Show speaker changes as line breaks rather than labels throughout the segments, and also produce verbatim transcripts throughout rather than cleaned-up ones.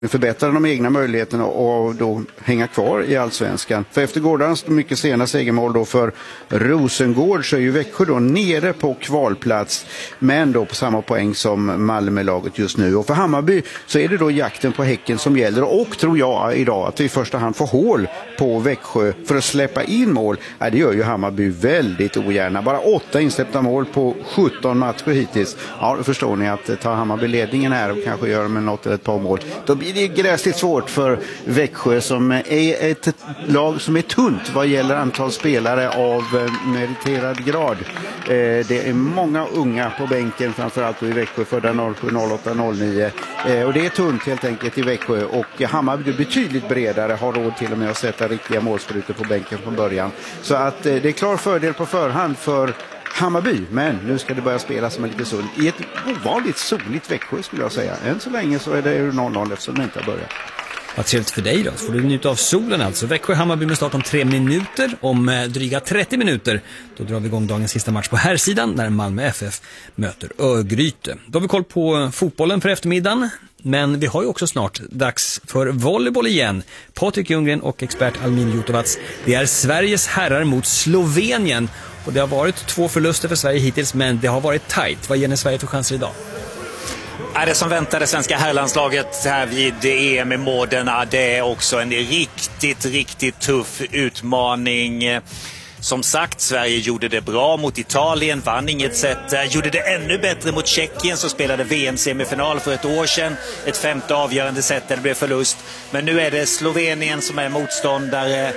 förbättra de egna möjligheterna och då hänga kvar i Allsvenskan. För efter gårdagens mycket sena segermål då för Rosengård så är ju Växjö då nere på kvalplats, men då på samma poäng som Malmölaget just nu. Och för Hammarby så är det då jakten på Häcken som gäller, och tror jag idag att vi i första hand får hål på Växjö för att släppa in mål. Ja, det gör ju Hammarby väldigt ogärna. Bara åtta insläppta mål på sjutton matcher hittills. Ja, då förstår ni att ta Hammarby ledningen här och kanske göra med något eller ett par mål. Då blir det gräsligt svårt för Växjö som är ett lag som är tunt vad gäller antal spelare av meriterad grad. Det är många unga på bänken, framförallt i Växjö, födda noll sju, noll åtta, noll nio. Och det är tunt helt enkelt i Växjö, och Hammarby är betydligt bredare, har råd till och med att sätta riktiga målsprutor på bänken från början. Så att det är klar fördel på förhand för Hammarby, men nu ska det börja spela som en lite sund i ett ovanligt soligt Växjö skulle jag säga. Än så länge så är det noll noll eftersom det inte har börjat.
Vad trevligt för dig då, så får du njuta av solen alltså. Växjö-Hammarby med start om tre minuter. Om dryga trettio minuter då drar vi igång dagens sista match på här sidan när Malmö F F möter Örgryte. Då har vi koll på fotbollen för eftermiddagen, men vi har ju också snart dags för volleyboll igen. Patrik Ljunggren och expert Almin Jutovac. Det är Sveriges herrar mot Slovenien, och det har varit två förluster för Sverige hittills, men det har varit tajt. Vad ger ni Sverige för chanser idag?
Är det som väntar det svenska herrlandslaget här vid E M i Modena, det är också en riktigt, riktigt tuff utmaning. Som sagt, Sverige gjorde det bra mot Italien, vann inget sätt. Gjorde det ännu bättre mot Tjeckien som spelade V M-semifinal för ett år sedan. Ett femte avgörande sätt där det blev förlust. Men nu är det Slovenien som är motståndare.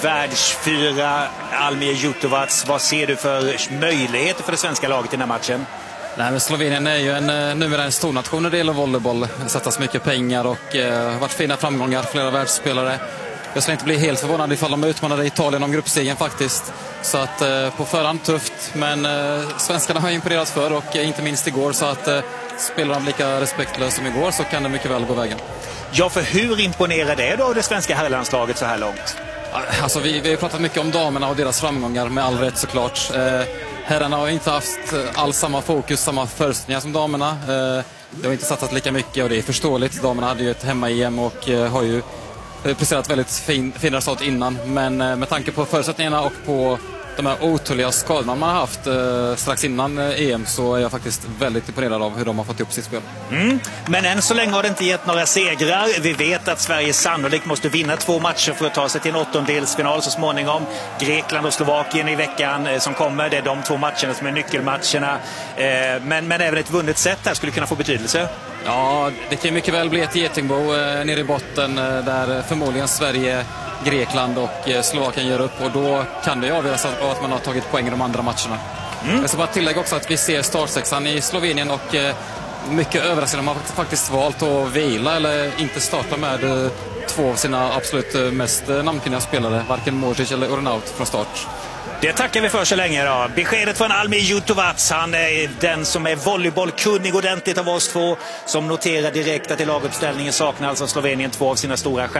Världsfyra Almir Jutovac. Vad ser du för möjligheter för det svenska laget i den här matchen?
Nej, men Slovenien är ju en, numera en stor nation när det gäller volleyboll. Det satsas mycket pengar och eh, varit fina framgångar, flera världsspelare. Jag skulle inte bli helt förvånad ifall de utmanade Italien om gruppstegen faktiskt. Så att eh, på förhand tufft, men eh, svenskarna har imponerat för, och eh, inte minst igår, så att eh, spelar de lika respektlöst som igår så kan det mycket väl gå vägen.
Ja, för hur imponerar det då det svenska herrlandslaget så här långt?
Alltså vi, vi har pratat mycket om damerna och deras framgångar, med all rätt såklart. Eh, herrarna har inte haft all samma fokus, samma förutsättningar som damerna. Eh, det har inte satsat lika mycket, och det är förståeligt. Damerna hade ju ett hemma-E M och eh, har ju presterat väldigt fin, fin resultat innan. Men eh, med tanke på förutsättningarna och på de här otåliga skadorna man har haft eh, strax innan eh, E M, så är jag faktiskt väldigt imponerad av hur de har fått upp sitt spel.
Mm. Men än så länge har det inte gett några segrar. Vi vet att Sverige sannolikt måste vinna två matcher för att ta sig till en åttondelsfinal så småningom. Grekland och Slovakien i veckan eh, som kommer. Det är de två matcherna som är nyckelmatcherna. Eh, men, men även ett vunnet sätt här skulle kunna få betydelse.
Ja, det kan mycket väl bli ett getingbo eh, nere i botten eh, där förmodligen Sverige, Grekland och eh, Slovakien gör upp, och då kan det ju avgöras av att man har tagit poäng i de andra matcherna. Mm. Jag ska bara tillägga också att vi ser startsexan i Slovenien, och eh, mycket överraskande har man faktiskt valt att vila eller inte starta med eh, två av sina absolut mest eh, namnkunniga spelare, varken Modric eller Urnaut från start.
Det tackar vi för så länge då. Beskedet från Almir Jutovac, han är den som är volleybollkunnig ordentligt av oss två, som noterar direkt att i laguppställningen saknar alltså Slovenien två av sina stora stjärnor.